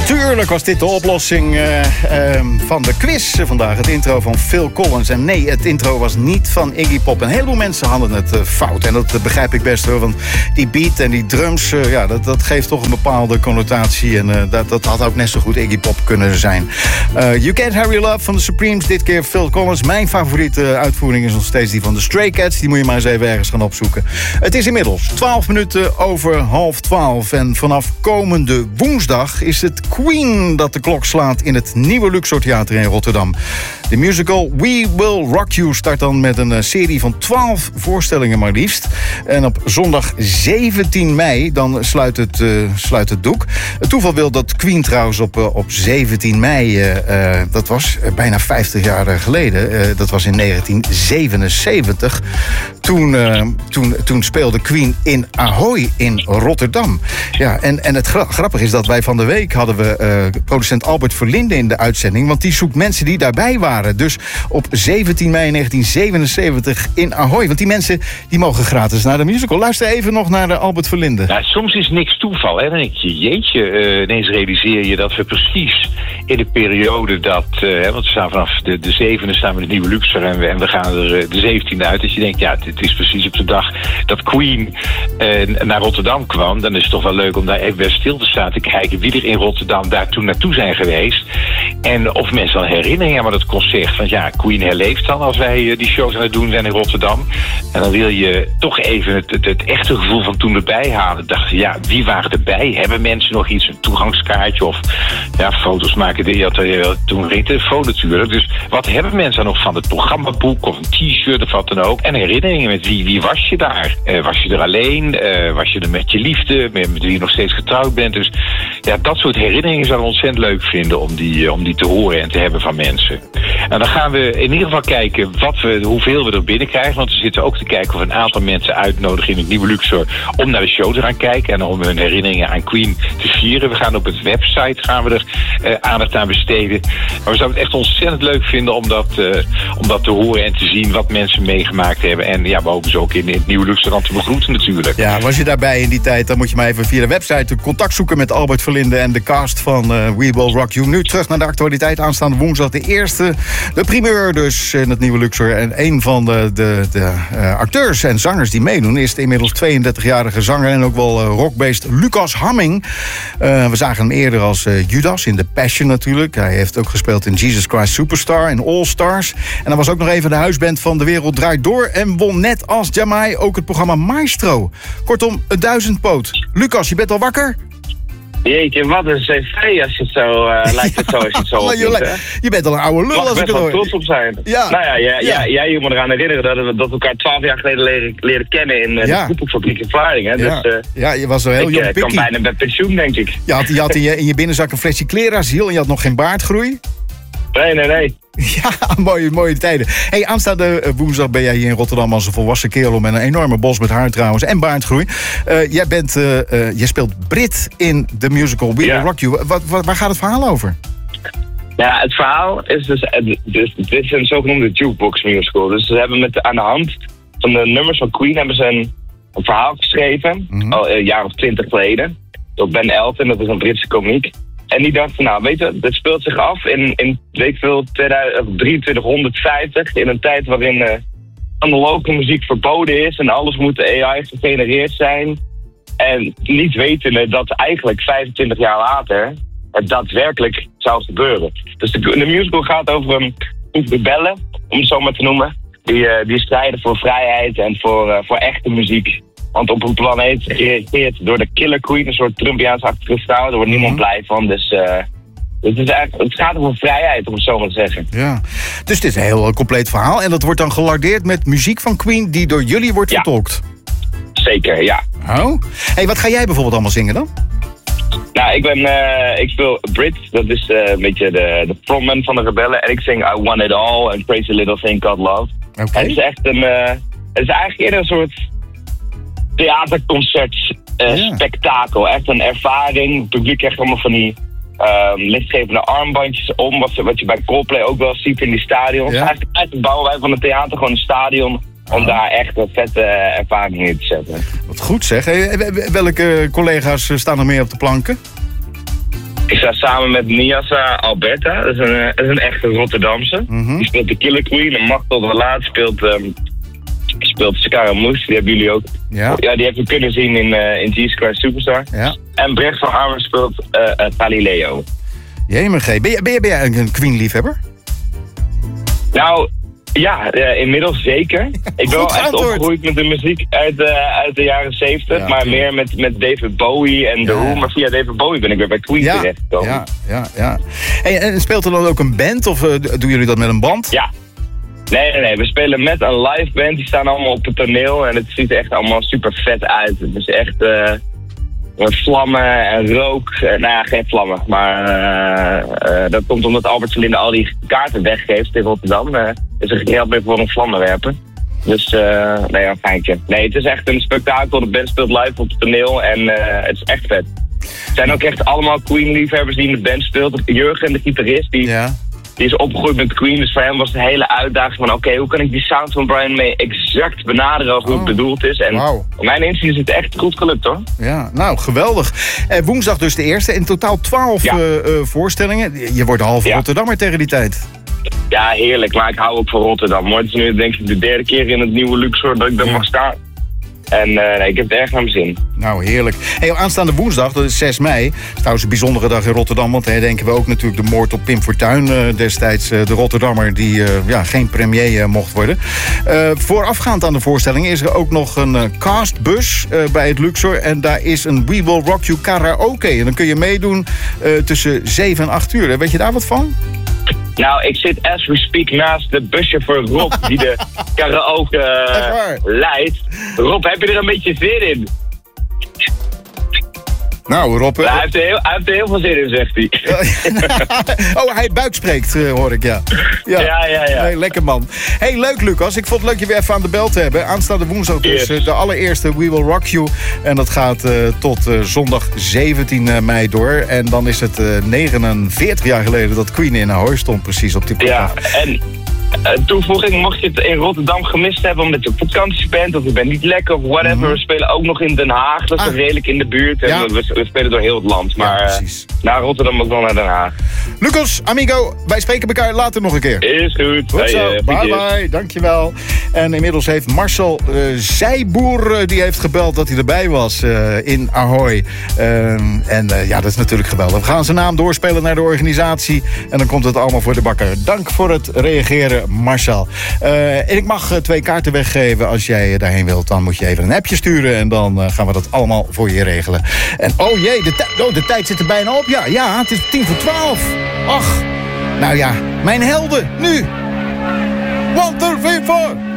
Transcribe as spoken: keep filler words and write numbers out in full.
Natuurlijk was dit de oplossing uh, uh, van de quiz vandaag. Het intro van Phil Collins. En nee, het intro was niet van Iggy Pop. Een heleboel mensen hadden het uh, fout. En dat uh, begrijp ik best hoor. Want die beat en die drums, uh, ja, dat, dat geeft toch een bepaalde connotatie. En uh, dat, dat had ook net zo goed Iggy Pop kunnen zijn. Uh, You Can't Hurry Love van de Supremes. Dit keer Phil Collins. Mijn favoriete uitvoering is nog steeds die van de Stray Cats. Die moet je maar eens even ergens gaan opzoeken. Het is inmiddels twaalf minuten over half twaalf. En vanaf komende woensdag is het Queen dat de klok slaat in het nieuwe Luxor Theater in Rotterdam. De musical We Will Rock You start dan met een serie van twaalf voorstellingen maar liefst. En op zondag zeventien mei dan sluit het, uh, sluit het doek. Het toeval wil dat Queen trouwens op, uh, op zeventien mei, uh, uh, dat was uh, bijna vijftig jaar geleden, uh, dat was in negentien zevenenzeventig, toen, uh, toen, toen speelde Queen in Ahoy in Rotterdam. Ja, en, en het gra- grappige is dat wij van de week hadden we uh, producent Albert Verlinde in de uitzending, want die zoekt mensen die daarbij waren. Dus op zeventien mei negentien zevenenzeventig in Ahoy. Want die mensen die mogen gratis naar de musical. Luister even nog naar de Albert Verlinde. Nou, soms is niks toeval. Hè? Dan denk je, jeetje, uh, ineens realiseer je dat we precies in de periode dat, uh, want we staan vanaf de, de zevende staan we in het nieuwe Luxor en we, en we gaan er uh, de zeventiende uit. Dat je denkt, ja, het is precies op de dag dat Queen uh, naar Rotterdam kwam. Dan is het toch wel leuk om daar even bij stil te staan, te kijken wie er in Rotterdam daar toen naartoe zijn geweest. En of mensen dan herinneringen aan dat concert. Want ja, Queen herleeft dan als wij uh, die shows aan het doen zijn in Rotterdam. En dan wil je toch even het, het, het echte gevoel van toen erbij halen. Dacht ja, wie waren erbij? Hebben mensen nog iets, een toegangskaartje of ja, foto's maken? Die had uh, toen geen telefoon natuurlijk. Dus wat hebben mensen dan nog van het programmaboek of een t-shirt of wat dan ook? En herinneringen met wie, wie was je daar? Uh, was je er alleen? Uh, was je er met je liefde? Met, met wie je nog steeds getrouwd bent? Dus ja, dat soort herinneringen zouden we ontzettend leuk vinden om die, uh, om die te horen en te hebben van mensen. En dan gaan we in ieder geval kijken wat we, hoeveel we er binnenkrijgen. Want we zitten ook te kijken of we een aantal mensen uitnodigen in het nieuwe Luxor om naar de show te gaan kijken en om hun herinneringen aan Queen te vieren. We gaan op het website gaan we er uh, aandacht aan besteden. Maar we zouden het echt ontzettend leuk vinden om dat, uh, om dat te horen en te zien wat mensen meegemaakt hebben. En ja, we hopen ze ook in, in het nieuwe Luxor te begroeten natuurlijk. Ja, was je daarbij in die tijd, dan moet je maar even via de website contact zoeken met Albert Verlinde en de cast van uh, We Will Rock You. Nu terug naar de actualiteit. Aanstaande woensdag de eerste, de primeur dus in het nieuwe Luxor. En een van de, de, de uh, acteurs en zangers die meedoen is de inmiddels tweeëndertigjarige zanger en ook wel uh, rockbeest Lucas Hamming. Uh, we zagen hem eerder als uh, Judas in The Passion natuurlijk. Hij heeft ook gespeeld in Jesus Christ Superstar en All Stars. En hij was ook nog even de huisband van De Wereld Draait Door en won net als Jamai ook het programma Maestro. Kortom, een duizendpoot. Lucas, je bent al wakker? Jeetje, wat een cv als je het zo uh, lijkt het zo als je het zo opdoet, hè? Je bent al een oude lul Mag als ik het hoor. Mag best wel trots op zijn. Ja. Nou ja, ja, ja. ja jij je moet eraan herinneren dat we, dat we elkaar twaalf jaar geleden leren, leren kennen in uh, ja. de koepelfabriek in Vlaardingen. Ja. Dus, uh, ja, je was wel heel ik, jong uh, pikkie. kan bijna met pensioen, denk ik. Je had, je had in, je, in je binnenzak een flesje Kleraziel en je had nog geen baardgroei. Nee, nee, nee. Ja, mooie, mooie tijden. Hey, aanstaande woensdag ben jij hier in Rotterdam als een volwassen kerel met een enorme bos met haar trouwens en baardgroei. Uh, jij, bent, uh, uh, jij speelt Brit in de musical We ja. Will Rock You. Wat, wat, waar gaat het verhaal over? Ja, het verhaal is dus, dus dit is een zogenoemde jukebox musical. Dus ze hebben met aan de hand van de nummers van Queen hebben ze een, een verhaal geschreven, mm-hmm. al een jaar of twintig geleden, door Ben Elton, dat is een Britse komiek. En die dacht van, nou, weet je, dit speelt zich af in, in weet ik veel, drieëntwintighonderdvijftig, in een tijd waarin uh, analoge muziek verboden is en alles moet A I gegenereerd zijn. En niet wetende dat eigenlijk vijfentwintig jaar later het daadwerkelijk zou gebeuren. Dus de, de musical gaat over een groep rebellen, om het zo maar te noemen, die, uh, die strijden voor vrijheid en voor, uh, voor echte muziek. Want op een planeet geregeerd door de Killer Queen, een soort Trumpiaans-achtige vrouw, daar wordt niemand blij van. Dus uh, het, is eigenlijk, het gaat over vrijheid, om het zo maar te zeggen. Ja, dus het is een heel compleet verhaal. En dat wordt dan gelardeerd met muziek van Queen die door jullie wordt ja. vertolkt. Zeker, ja. Oh. Hey, wat ga jij bijvoorbeeld allemaal zingen dan? Nou, ik ben, uh, ik speel Brit, dat is uh, een beetje de, de frontman van de rebellen. En ik zing I Want It All and Praise a Little Thing Called Love. Oké. Okay. Het is echt een, uh, het is eigenlijk eerder een soort theaterconcert, uh, ja. spektakel. Echt een ervaring. Het publiek krijgt allemaal van die um, lichtgevende armbandjes om, wat, wat je bij Coldplay ook wel ziet in die stadions. Ja. Eigenlijk, eigenlijk bouwen wij van het theater gewoon een stadion om daar echt een vette ervaring in te zetten. Wat goed zeg. Hey, welke collega's staan er meer op de planken? Ik sta samen met Niasa Alberta. Dat is een, dat is een echte Rotterdamse. Mm-hmm. Die speelt de Killer Queen. En Machtel de Laat speelt, um, speelt Scaramouche. Die hebben jullie ook. Ja. Ja, die hebben we kunnen zien in, uh, in Jesus Christ Superstar. Ja. En Brecht van Armen speelt uh, uh, Galileo. Jemig, ben, je, ben, je, ben jij een Queen-liefhebber? Nou, ja, uh, inmiddels zeker. Ik ben wel echt antwoord. opgegroeid met de muziek uit, uh, uit de jaren zeventig. Ja, maar tuurlijk. meer met, met David Bowie en The Ja. Who. Maar via David Bowie ben ik weer bij Queen Ja, terechtgekomen. ja, ja, ja. Hey, en speelt er dan ook een band of uh, doen jullie dat met een band? Ja. Nee, nee, nee. We spelen met een live band. Die staan allemaal op het toneel. En het ziet er echt allemaal super vet uit. Het is echt uh, vlammen en rook. Uh, nou ja, geen vlammen. Maar uh, uh, dat komt omdat Albert Verlinde al die kaarten weggeeft in Rotterdam. Uh, is er geld meer voor een vlammenwerper. Dus, uh, nee, een geintje. Nee, het is echt een spektakel. De band speelt live op het toneel. En uh, het is echt vet. Het zijn ook echt allemaal Queen-liefhebbers die in de band speelt. Jurgen, de gitarist, die... Ja. Die is opgegroeid met Queen, dus voor hem was de hele uitdaging van... oké, okay, hoe kan ik die sound van Brian May exact benaderen als hoe het Oh. bedoeld is. En Wauw. op mijn inzien is het echt goed gelukt, hoor. Ja, nou, geweldig. Eh, woensdag dus de eerste. In totaal twaalf Ja. uh, uh, voorstellingen. Je wordt half Ja. Rotterdammer tegen die tijd. Ja, heerlijk, maar ik hou ook van Rotterdam. Hoor. Het is nu denk ik de derde keer in het nieuwe Luxor dat ik daar Ja. mag staan. En uh, nee, ik heb het erg naar mijn zin. Nou, heerlijk. Hey, aanstaande woensdag, dat is zes mei. Dat is trouwens een bijzondere dag in Rotterdam. Want daar herdenken we ook natuurlijk de moord op Pim Fortuyn. Uh, destijds uh, de Rotterdammer die uh, ja, geen premier uh, mocht worden. Uh, voorafgaand aan de voorstelling is er ook nog een uh, castbus uh, bij het Luxor. En daar is een We Will Rock You karaoke. En dan kun je meedoen uh, tussen zeven en acht uur. Weet je daar wat van? Nou, ik zit as we speak naast de buschauffeur Rob, die de karaoke Echt waar? uh, leidt. Rob, heb je er een beetje zin in? Nou, Rob... Ja, hij, heeft er heel, hij heeft er heel veel zin in, zegt hij. oh, hij buik spreekt, uh, hoor ik, ja. Ja, ja, ja. Nee, lekker man. Hey, leuk Lucas. Ik vond het leuk je weer even aan de bel te hebben. Aanstaande woensdag dus Yes. uh, de allereerste We Will Rock You. En dat gaat uh, tot uh, zondag zeventien mei door. En dan is het uh, negenenveertig jaar geleden dat Queen in Ahoy stond, precies op die plek. Ja, en uh, toevoeging, mocht je het in Rotterdam gemist hebben omdat je op vakantie bent of je bent niet lekker of whatever. Mm-hmm. We spelen ook nog in Den Haag, dat is Ah. redelijk in de buurt. En Ja. we, we spelen door heel het land, Ja, maar uh, precies. naar Rotterdam ook wel naar Den Haag. Lucas, amigo, wij spreken elkaar later nog een keer. Is goed. Goed Hey, zo, uh, bye groetjes. bye, dankjewel. En inmiddels heeft Marcel uh, Zijboer, uh, die heeft gebeld dat hij erbij was uh, in Ahoy. Uh, en uh, ja, dat is natuurlijk geweldig. We gaan zijn naam doorspelen naar de organisatie en dan komt het allemaal voor de bakker. Dank voor het reageren, Marcel. Uh, en ik mag uh, twee kaarten weggeven. Als jij uh, daarheen wilt, dan moet je even een appje sturen en dan uh, gaan we dat allemaal voor je regelen. En oh jee, de, tij- oh, de tijd zit er bijna op. Ja, ja, het is tien voor twaalf. Ach, nou ja, mijn helden, nu. One, two, three, four.